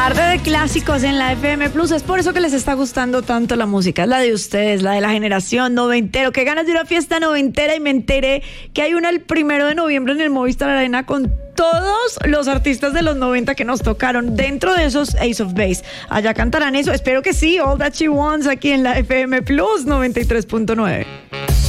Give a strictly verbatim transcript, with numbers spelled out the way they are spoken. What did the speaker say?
Tarde de clásicos en la F M Plus, es por eso que les está gustando tanto la música, es la de ustedes, la de la generación noventero. Qué ganas de una fiesta noventera, y me enteré que hay una el primero de noviembre en el Movistar Arena con todos los artistas de los noventa que nos tocaron, dentro de esos Ace of Base. Allá cantarán eso, espero que sí. All That She Wants aquí en la F M Plus noventa y tres punto nueve.